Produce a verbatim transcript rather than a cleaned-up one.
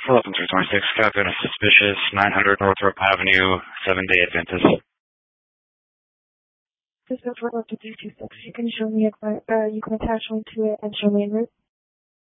eleven three twenty-six, copy on a suspicious nine hundred Northrop Avenue, seven-day Adventist. This is for up to three two six. You can show me a, uh, you can attach me to it and show me en route.